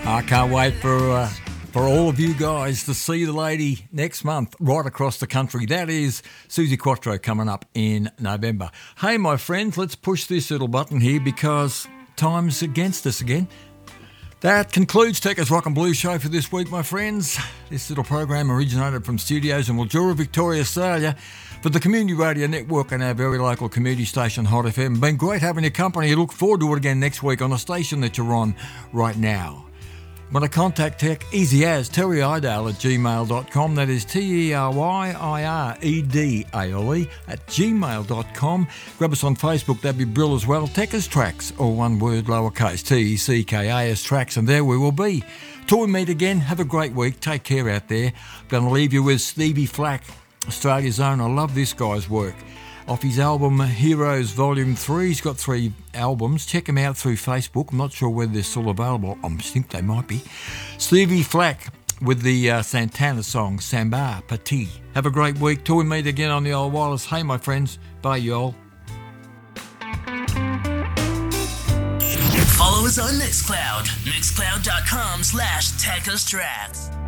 I can't wait for all of you guys to see the lady next month right across the country. That is Suzi Quatro coming up in November. Hey, my friends, let's push this little button here because time's against us again. That concludes Tekka's Rock and Blues show for this week, my friends. This little program originated from studios in Mildura, Victoria, Australia, for the Community Radio Network and our very local community station, Hot FM. Been great having your company. I look forward to it again next week on the station that you're on right now. Want to contact Tech? Easy as terryidale@gmail.com. That is TERYIREDALE @gmail.com. Grab us on Facebook, that'd be Brill as well. Tekka's Tracks, all one word, lowercase, TECKAS Tracks, and there we will be. Till we meet again, have a great week. Take care out there. Going to leave you with Stevie Flack, Australia's Own. I love this guy's work. Off his album Heroes Volume 3. He's got 3 albums. Check him out through Facebook. I'm not sure whether they're still available. I think they might be. Stevie Flack with the Santana song Samba Petit. Have a great week. Till we meet again on the old wireless. Hey, my friends. Bye, y'all. Follow us on Mixcloud. Mixcloud.com/Tekka's Tracks.